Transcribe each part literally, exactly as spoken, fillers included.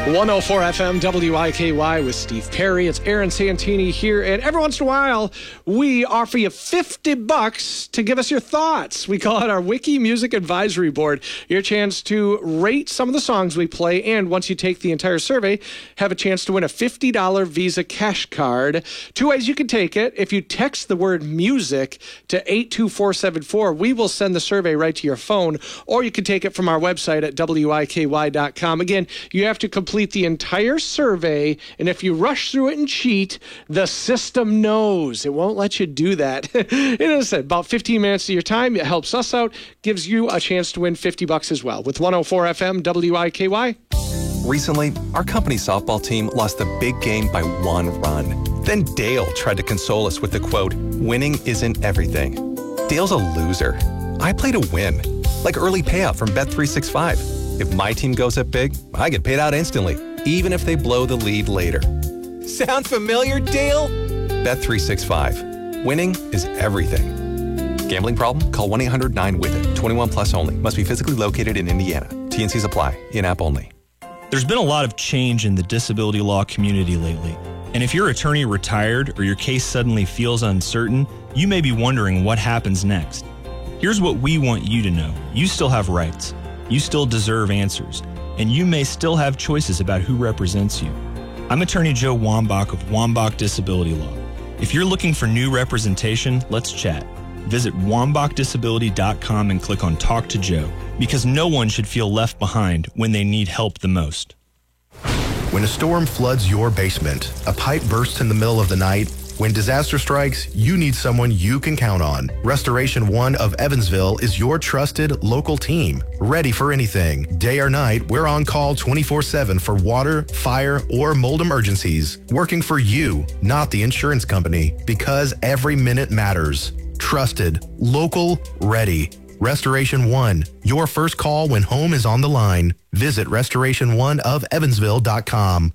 one oh four F M W I K Y with Steve Perry. It's Aaron Santini here, and every once in a while, we offer you fifty bucks to give us your thoughts. We call it our Wiki Music Advisory Board. Your chance to rate some of the songs we play, and once you take the entire survey, have a chance to win a fifty dollars Visa cash card. Two ways you can take it. If you text the word music to eight two four seven four, we will send the survey right to your phone, or you can take it from our website at W I K Y dot com. Again, you have to complete the entire survey, and if you rush through it and cheat, the system knows. It won't let you do that. It is about fifteen minutes of your time. It helps us out, gives you a chance to win fifty bucks as well. With one oh four F M W I K Y. Recently, our company softball team lost the big game by one run. Then Dale tried to console us with the quote, "Winning isn't everything." Dale's a loser. I play to win, like early payout from Bet three sixty-five. If my team goes up big, I get paid out instantly, even if they blow the lead later. Sound familiar, Dale? Bet three sixty-five. Winning is everything. Gambling problem? Call one eight hundred nine with it. twenty-one plus only. Must be physically located in Indiana. T N Cs apply. In-app only. There's been a lot of change in the disability law community lately. And if your attorney retired or your case suddenly feels uncertain, you may be wondering what happens next. Here's what we want you to know. You still have rights. You still deserve answers, and you may still have choices about who represents you. I'm Attorney Joe Wambach of Wambach Disability Law. If you're looking for new representation, let's chat. Visit wambach disability dot com and click on Talk to Joe, because no one should feel left behind when they need help the most. When a storm floods your basement, a pipe bursts in the middle of the night, when disaster strikes, you need someone you can count on. Restoration One of Evansville is your trusted local team. Ready for anything. Day or night, we're on call twenty-four seven for water, fire, or mold emergencies. Working for you, not the insurance company, because every minute matters. Trusted, local, ready. Restoration One, your first call when home is on the line. Visit restoration one of evansville dot com.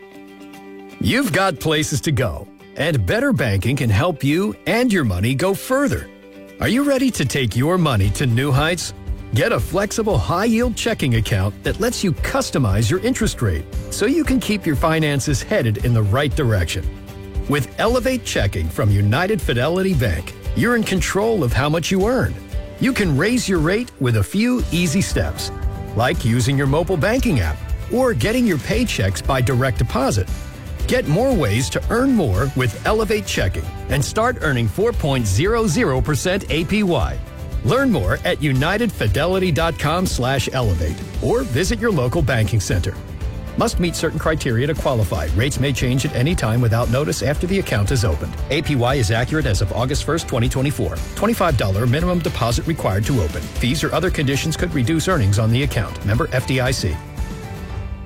You've got places to go, and Better Banking can help you and your money go further. Are you ready to take your money to new heights? Get a flexible high-yield checking account that lets you customize your interest rate so you can keep your finances headed in the right direction. With Elevate Checking from United Fidelity Bank, you're in control of how much you earn. You can raise your rate with a few easy steps, like using your mobile banking app or getting your paychecks by direct deposit. Get more ways to earn more with Elevate Checking and start earning four point zero zero percent A P Y. Learn more at united fidelity dot com slash elevate or visit your local banking center. Must meet certain criteria to qualify. Rates may change at any time without notice after the account is opened. A P Y is accurate as of August first, twenty twenty-four. twenty-five dollars minimum deposit required to open. Fees or other conditions could reduce earnings on the account. Member F D I C.